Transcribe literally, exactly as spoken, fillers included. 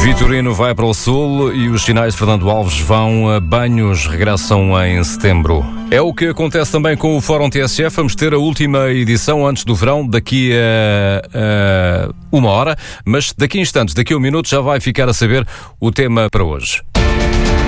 Vitorino vai para o sul e os sinais de Fernando Alves vão a banhos, regressam em setembro. É o que acontece também com o Fórum T S F. Vamos ter a última edição antes do verão, daqui a, a uma hora, mas daqui a instantes, daqui a um minuto, já vai ficar a saber o tema para hoje.